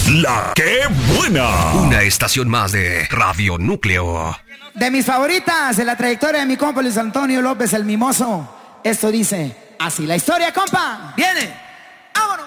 La que buena. Una estación más de Radio Núcleo. De mis favoritas en la trayectoria de mi compa Luis Antonio López el Mimoso. Esto dice así la historia, compa. Viene.